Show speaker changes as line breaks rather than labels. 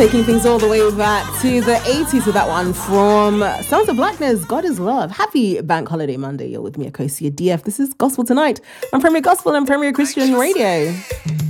Taking things all the way back to the 80s with that one from Sons of Blackness, God is Love. Happy Bank Holiday Monday. You're with me, Akosia DF. This is Gospel Tonight on Premier Gospel and Premier Christian Radio.